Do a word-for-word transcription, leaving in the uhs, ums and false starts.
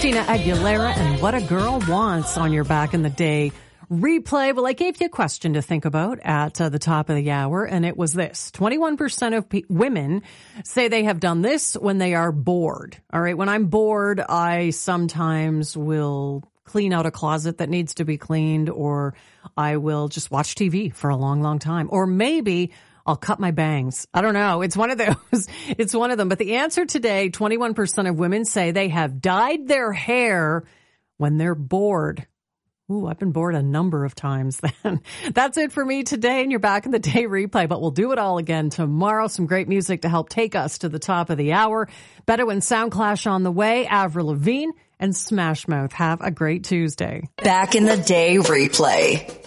Christina Aguilera and What a Girl Wants on your Back in the Day replay. Well, I gave you a question to think about at uh, the top of the hour, and it was this. twenty-one percent of pe- women say they have done this when they are bored. All right, when I'm bored, I sometimes will clean out a closet that needs to be cleaned, or I will just watch T V for a long, long time. Or maybe I'll cut my bangs. I don't know. It's one of those. It's one of them. But the answer today, twenty-one percent of women say they have dyed their hair when they're bored. Ooh, I've been bored a number of times then. That's it for me today, and you're Back in the Day replay, but we'll do it all again tomorrow. Some great music to help take us to the top of the hour. Bedouin Sound Clash on the way, Avril Lavigne and Smash Mouth. Have a great Tuesday. Back in the Day replay.